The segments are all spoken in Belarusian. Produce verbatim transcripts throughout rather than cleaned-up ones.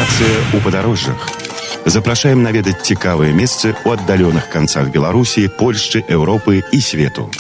Інфармацыя ў падарожжах. Запрашаем наведаць цікавыя месцы ў аддаленых канцах Беларусі, Польшчы, Еўропы і свету.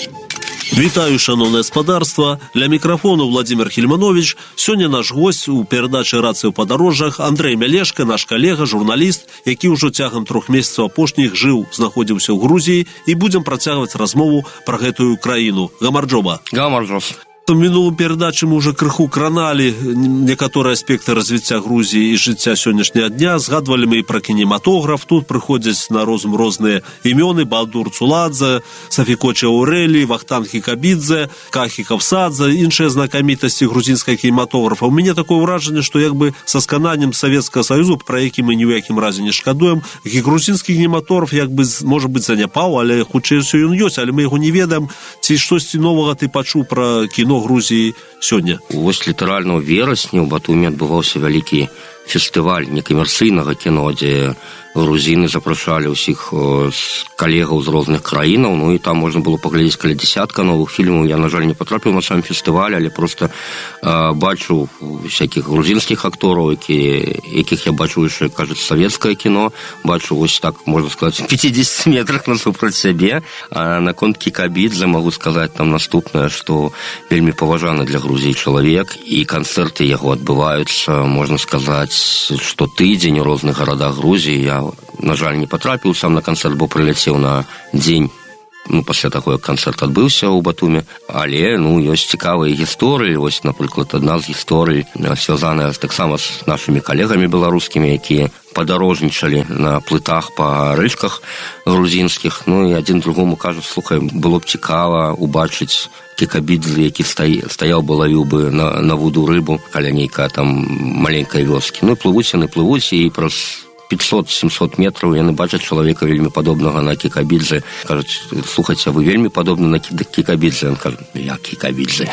Вітаю, шановне господарство. Для микрофона Владимир Хельманович. Сёння наш гость у перадачы «Рацыя ў падарожжах» Андрей Мялешка, наш калега, журналіст, які ўжо цягам трох месяцаў апошніх жыў, знаходзіўся ў Грузіі, і будзем працягваць размову пра гэтую краіну. Гамарджоба. Гамарджоб. В мінулым перадачы мы уже крыху краналі некаторыя аспекты развіцця Грузіі і жыцця сённяшняга дня. Згадвалі мы і пра кінематограф. Тут прыходзяць на розум розныя імёны: Балдур Цуладзе, Сафіко Чаурэлі, Вахтанг Кикабідзе, Кахі Кавсадзе, іншыя знакамітасці грузінскага кінематографа. У мяне такое ўражанне, што як бы са скананнем Савецкага Саюзу, пра які мы ні ў якім разе не шкадуем, грузінскі кінематограф як бы, можа быць, заняпаў, але хутчэй усё ён ёсць, але мы яго не ведаем. Ці штосьці новага ты пачуў пра кіно Грузіі сёння? Вось літаральна ў верасні ў Батуме адбываўся вялікі фестываль некамерцыйнага кіно, дзе грузіны запрашалі ўсіх калегаў з розных краінаў, ну і там можна было паглядзець каля дзясятка новых фільмаў. Я, на жаль, не патрапіў на сам фестываль, але проста э, бачу всякіх грузінскіх актораў, які, якіх я бачу яшчэ, кажуць, савецкае кіно. Бачу вось так, можна сказаць, в пятидесяти метрах насупраць сябе. А наконт Кикабідзе магу сказаць там наступнае, што вельмі паважаны для Грузіі чалавек, і канцэрты яго адбываюцца, можна сказаць, што тыдзень у розных гарадах Грузіі. Я, на жаль, не патрапіў сам на канцэрт, бо прыляцеў на дзень, ну, пасля таго, як канцэрт адбыўся ў Батуме. Але, ну, ёсць цікавыя гісторыі. Вось, напрыклад, адна з гісторый, звязаная таксама з нашымі калегамі беларускімі, якія падарожнічалі на плытах па рэчках грузінскіх. Ну, і адзін другому кажа: слухай, было б цікава убачыць Кикабідзе, які стаяў бы, лавіў бы на, на вуду рыбу каля нейкай там маленькай вёскі. Ну, і плывуць яны, плывуць, і праз пятьсот-семьсот метраў яны бачаць чалавека вельмі падобнага на Кикабідзе. Кажуць: слухайце, вы вельмі падобны на Кикабідзе. Ён кажа: я Кикабідзе.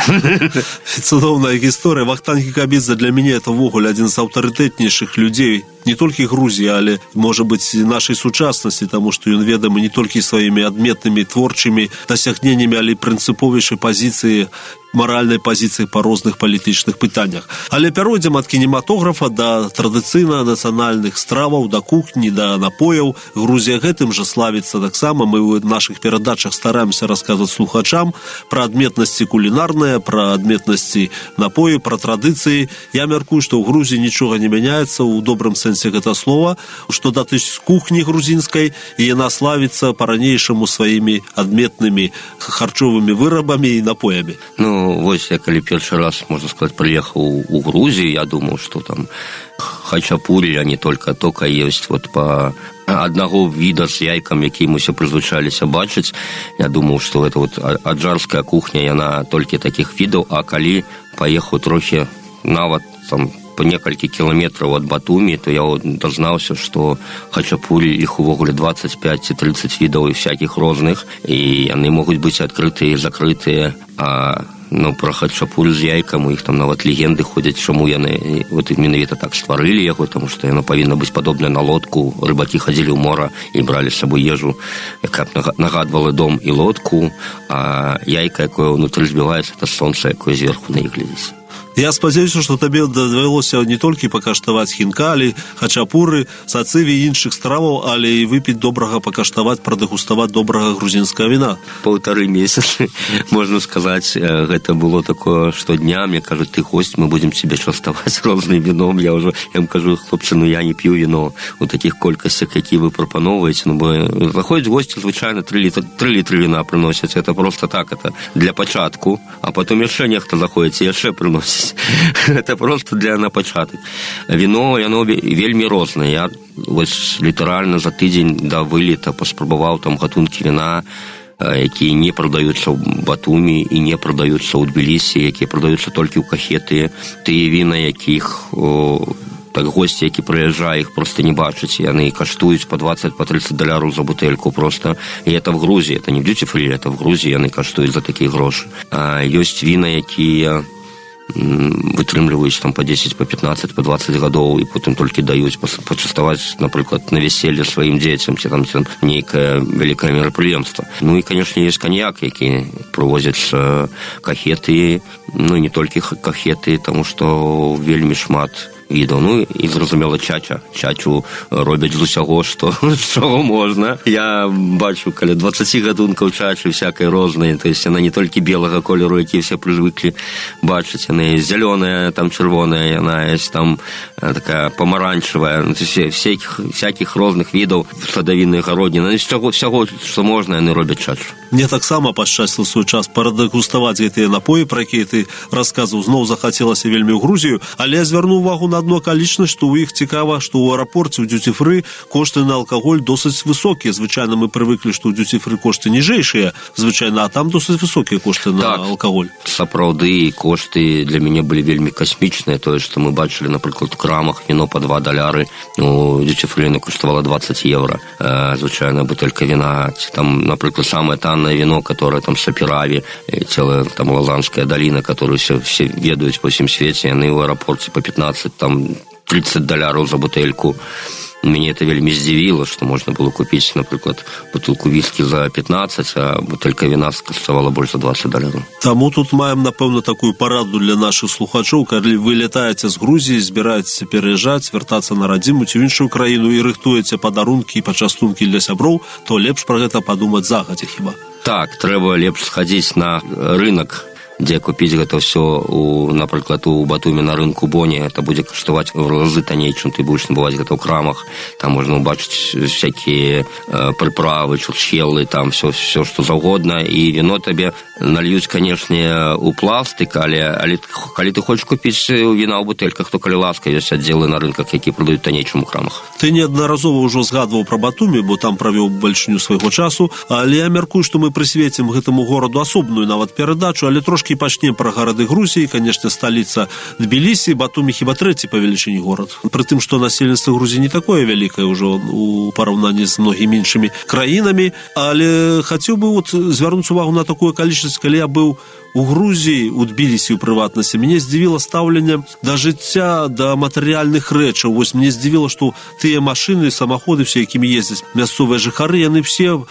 Цудоўная гісторыя. Вахтанг Кикабідзе для мяне это ввогуле адзін з аўтарытэтнейшых людзей не толькі Грузіі, але, можа быць, нашай сучаснасці, таму што ён ведамы не толькі сваімі адметнымі творчымі дасягненнямі, але і прынцыповейшай пазіцыі, маральнай пазіцыі па розных палітычных пытаннях. Але пяройдзем ад кінематографа да традыцыйна нацыянальных страваў, да кухні, да напояў. Грузія гэтым жа славіцца таксама. Мы ў нашых перадачах стараемся расказваць слухачам пра адметнасці кулінарныя, пра адметнасці напоі, пра традыцыі. Я мяркую, што ў Грузіі нічога не мяняецца ў добрым сэнсе гэта слова, што датычыць кухні грузінскай, і яна славіцца па-ранейшаму сваімі адметнымі харчовымі вырабамі і напоямі. Ну, вось я калі першы раз, можна сказаць, прыехаў у Грузію, я думаў, што там хачапурі, а не толькі тока ёсць вот па аднаго віда з яйкам, які мы ўсё прызвычаліся бачыць. Я думаў, што гэта вот аджарская кухня, яна толькі такіх відаў, а калі паехаў трохі нават там по некалькі кіламетраў ад Батумі, то я дазнаўся, што хачапурі, іх увогуле двадцать пять ці тридцать відаў і всякіх розных, і яны могуць быць адкрытыя і закрытыя. А ну, пра хачапурі з яйкам, у іх там нават легенды ходзяць, чаму яны вот менавіта так стварылі яго, таму што яно павінна быць падобнае на лодку. Рыбакі хадзілі ў мора і бралі з сабой ежу, якая нагадвала дом і лодку, а яйка, якое ўнутры збіваецца, это сонца, якое зверху на іх глядзіць. Я спадзяюся, што табе давялося не толькі пакаштаваць хінкалі, хачапуры, сацыві і іншых страваў, але і выпіць добрага, пакаштаваць, прадэгуставаць добрага грузінскага віна. Паўтары месяцы, можна сказаць, гэта было такое штодня. Мне кажуць: ты гость, мы будзем цябе частаваць розным віном. Я ўжо я ім кажу: хлопцы, ну я не п'ю віно у такіх колькасцях, які вы прапаноўваеце. Ну, бо заходзяць госці, звычайна тры літры віна прыносяць. Это просто так, это для пачатку, а потом яшчэ нехта заходзіць і яшчэ прыносіць. Это просто для на пачатак. Віно, яно вельмі рознае. Я вось літаральна за тыдзень да вылета паспрабаваў там гатункі віна, якія не прадаюцца ў Батумі і не прадаюцца ў Тбілісі, якія прадаюцца толькі ў Кахеты. Тыя віна, якіх о, так госці, які прыязджае, іх просто не бачаць. Яны каштуюць по двадцать, по тридцать доляраў за бутэльку просто. І это в Грузіі, это не в дьюти-фрі, это в Грузіі яны каштуюць за такія грошы. А ёсць віна, якія вытрымліваюць там по десять, по пятнадцать, по двадцать гадоў і потым толькі даюць пачаставаць, напрыклад, на вяселле сваім дзецям, ці там ці нейкае вялікае мерапрыемства. Ну і, канешне, ёсць каньяк, які прывозяць Кахеты, ну і не толькі Кахеты, таму што вельмі шмат відаў. Ну і зразумела чача. Чачу робяць з усяго, што, што можна. Я бачу каля дваццаць гадункаў чачы всякай рознай, то есть яна не толькі белага колеру, які все прывыклі бачыць, яна есть зялёная, там чырвоная, яна есть там такая помаранчевая, ну, всяких, всяких розных відаў садавіннай гародніны, всяго, всяго, што можна, яны робяць чачу. Мне таксама пашчасціла свой час парадэгуставаць гэтыя напоі, пра якія ты расказваў, зноў захацелася вельмі ў Грузію, але я звярну увагу на одну акалічнасць, што ў іх цікава, што ў аэрапорце ў дьюти-фры кошты на алкаголь досыць высокія. Звычайна мы прывыклі, што ў дьюти-фры кошты ніжэйшыя, звычайна, а там досыць высокія кошты на так, алкаголь. Сапраўды, кошты для мяне былі вельмі касмічныя, тое, што мы бачылі, напрыклад, у крамах віно па два даляры, у дьюти-фры каштавала дваццаць еўра, звычайна бутэлька віна, ці там, напрыклад, самае таннае вино, которое там Саперави, целая там Лазанская долина, которую все, все ведают по всем свете, яны в аэропорте по пятнадцать, там тридцать доляров за бутыльку. Мяне это вельмі здзівіла, што можна было купіць, напрыклад, бутылку віскі за пятнадцать, а бутылька віна каштавала больш за двадцать доляраў. Таму тут маем, напэўна, такую параду для нашых слухачоў, калі вы летаеце з Грузіі, збіраецеся пераязджаць, вяртацца на радзіму ці ў іншую краіну і рыхтуеце падарункі і пачастункі для сяброў, то лепш пра гэта падумаць загадзя хіба. Так, трэба лепш схадзіць на рынок, дзе купіць гэта ўсё, у, напрыклад, у Батуме на рынку Боні, это будзе каштаваць в разы танней, чым ты будзеш набываць гэта ў крамах. Там можна убачыць всякія э, прыправы, чурчхелы, там все, все, што заўгодна, і віно табе нальюць, канешне, у пластык, але, але калі ты хочаш купіць віна ў бутэльках, то, калі ласка, ёсць аддзелы на рынках, які прадаюць танней, чым у крамах. Ты неаднаразова ўжо згадваў пра Батуми, бо там правёў бальшыню свайго часу, але я мяркую, што мы прысвецім гэтаму гораду асобную нават перадачу, але трошкі пачнем пра гарады Грузіі. Канешне, сталіца Тбілісі, Батуми хіба трэці па велічыні горад. Пры тым, што насельніцтва Грузіі не такое вялікае ўжо у параўнанні з многімі іншымі краінамі, але хацеў бы вот звярнуць увагу на такую акалічнасць, калі я быў у Грузіі, у Тбілісі, у прыватнасці, мяне здзівіла стаўленне да жыцця, да матэрыяльных рэчаў. Вось мне здзівіла, што тыя машыны, самаходы, все, якімі ездзяць мясцовыя жыхары, яны все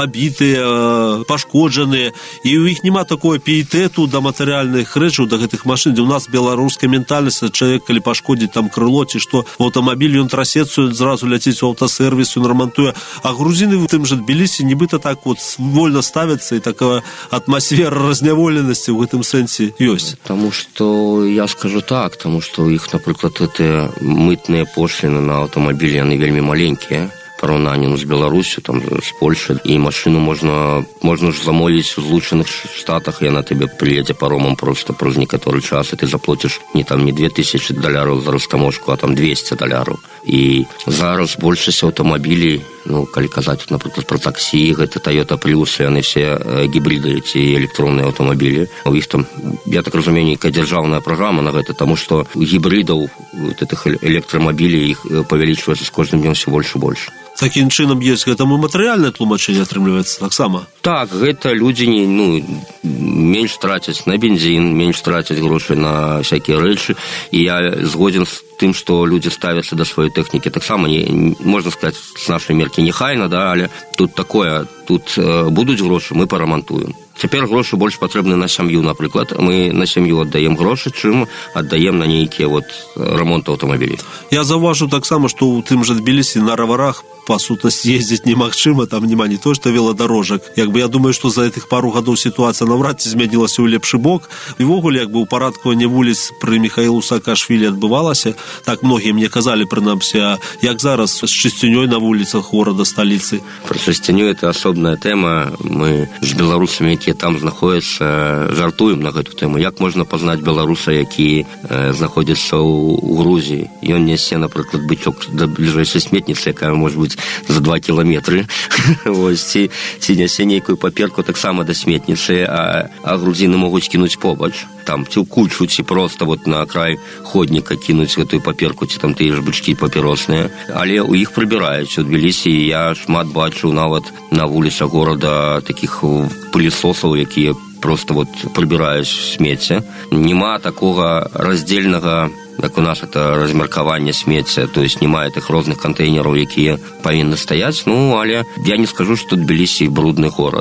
пабітыя, пашкоджаныя, і ў іх няма такое піетэту да матэрыяльных рэчаў, да гэтых машын, дзе ў нас беларуская ментальнасць, чалавек, калі пашкодзіць там крыло, ці што в аўтамабілі ён трасецца, ён зразу ляціць у аўтасервіс, ён рамантуе. А грузіны в тым жа Тбілісі нібыта так вот вольна ставяцца, і такая атмасфера разняволенасці ў гэтым сэнсе ёсць. Таму што я скажу так, таму што ў іх, напрыклад, гэтыя мытныя пошліны на аўтамабілі, яны вельмі маленькія. Параўнанню з Беларусю, там, з Польшай, і машыну можна, можна ж замовіць у Злучаных Штатах, яна тебе прыедзе паромам просто праз некаторы час, і ты заплоціш не там не две тысячи даляраў за растаможку, а там двести даляраў. І зараз большасць аўтамабілей, ну, калі казаць, напрыклад, пра таксі, гэта Toyota Prius, яны все гібрыды, ці электронныя аўтамабілі. У іх там, я так разумею, нейкая дзяржаўная праграма на гэта, таму што гібрыдаў, гэтых электрамабілей, іх павялічваецца з кожным днём все больш і больш. Такім чынам ёсць гэтаму матэрыяльнае тлумачэнне атрымліваецца таксама? Так, гэта людзі не, ну, менш трацяць на бензін, менш трацяць грошай на всякія рэчы, і я згодзін з тым, што людзі ставяцца да сваёй тэхнікі. Таксама, не, можна сказаць, з нашай меркі нехайна, да, але тут такое, тут э, будуць грошы, мы парамантуем. Цяпер грошы больш патрэбны на сям'ю, напрыклад. Мы на сям'ю аддаем грошы, чым аддаем на нейкія вот рамонт аўтамабілей. Я заўважу таксама, што ў тым жа Тбілісі на раварах па сутнасці ездзіць немагчыма, там няма не то, што веладарожак. Як бы я думаю, што за гэтых пару гадоў сітуацыя наўрад ці змянілася ў лепшы бок. І ввогуле, як бы упарадкаванне вуліц пры Міхаілу Саакашвілі адбывалася, так многія мне казалі, прынамсі, а як зараз з чысцінёй на вуліцах горада сталіцы? Пра чысціню это асобная тэма. Мы з беларусамі, якія там знаходзяцца, жартуем на гэту тэму. Як можна пазнаць беларуса, які э, знаходзіцца ў, ў Грузіі? Ён нясе, напрыклад, бычок да бліжэйшай сметніцы, якая можа быць за два кіламетры. Вось, ці, ці нясе нейкую паперку таксама да сметніцы, а, а грузіны могуць кінуць побач. Там, ці ў кучу, ці проста вот на край ходніка кінуць гэтую паперку, ці там тыя ж бычкі папіросныя. Але ў іх прыбіраюць. У Тбілісі я шмат бачыў нават на вуліцах горада такіх пылесосаў, якія просто вот прыбіраюць смецце. Нема такога раздзельнага, як у нас это размеркаванне смецця, то есть немає тых розных кантэйнераў, якія павінны стаяць. Ну, але я не скажу, што Тбілісі брудны горад.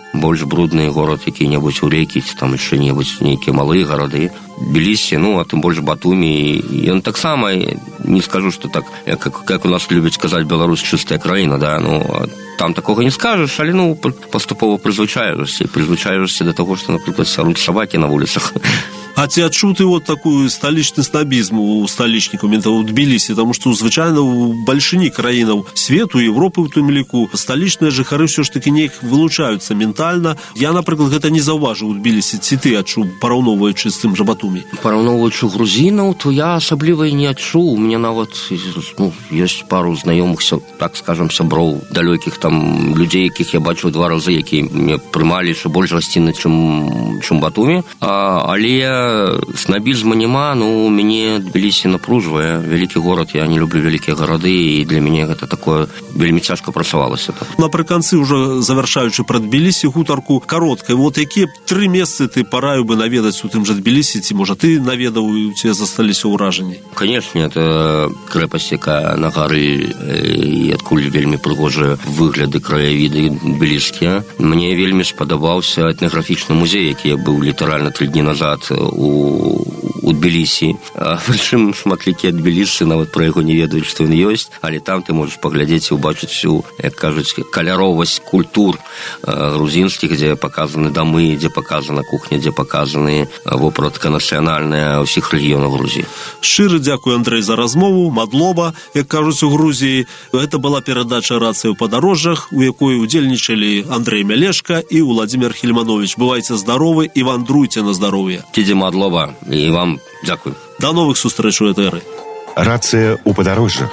больш брудны горад які-небудзь у рэкі, ці там яшчэ-небудзь нейкія малыя гарады. Тбілісі, ну, а тым больш Батумі, ён таксама, не скажу, што так, як, як у нас любяць сказаць, Беларусь чыстая краіна, да, ну, там такога не скажаш, але, ну, паступова прызвычаешся, прызвычаешся да таго, што, напрыклад, саруць сабакі на вуліцах. А ці адчуў ты вот такую сталічны снабізм у сталічнікаў, менавіта ў Тбілісі, таму што звычайна ў бальшыні краінаў свету, Европы ў тым ліку, сталічныя жыхары ўсё ж такі неяк вылучаюцца ментальна. Я, напрыклад, гэта не заўважыў у Тбілісі. Ці ты адчуў, параўноўваючы з тым жа Батумі? Параўноўваючы грузінаў, то я асабліва і не адчуў. У мяне нават, ну, ёсць пару знаёмых, так скажам, сяброў далёкіх там людзей, якіх я бачыў два разы, якія мне прымалі яшчэ больш гасцінна, чым, чым Батумі. А, але снабізма няма, ну, мяне Тбілісі напружвае. Вялікі горад, я не люблю вялікія гарады, і для мяне гэта такое вельмі цяжка працавалася. Напрыканцы, ўжо завяршаючы пра Тбілісі гутарку кароткай, вот якія тры месцы ты параіў бы наведаць у тым жа Тбілісі, ці, можа, ты наведаў і у цябе засталіся ўражанні? Канешне, это крэпасць, якая на гары, і адкуль вельмі прыгожыя выгляды, краявіды тбіліскія. Мне вельмі спадабаўся этнаграфічны музей, які быў літаральна тры дні назад у, у Тбілісі. Прычым шматлікія тбілісцы нават пра яго не ведаюць, што ён ёсць, але там ты можаш паглядзець і ўбачыць всю, як кажуць, каляровасць культур грузінскіх, дзе паказаны дамы, дзе паказана кухня, дзе паказаны вопратка нацыянальная ўсіх рэгіёнаў Грузіі. Шчыры дзякуй, Андрэй, за размову. Мадлоба, як кажуць у Грузіі. Гэта была перадача «Рацыя ў падарожжах», у якой удзельнічалі Андрэй Мялешка і Владзімир Хельманович. Бывайце здаровы і вандруйце на здароўе. Тидзе Мадлоба, і вам дзякуй. До новых сустрэч у этэры. Рацыя ў падарожжах.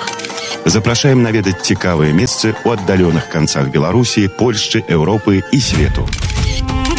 Запрашаем наведаць цікавыя месцы ў аддаленых канцах Беларусі, Польшчы, Еўропы і свету.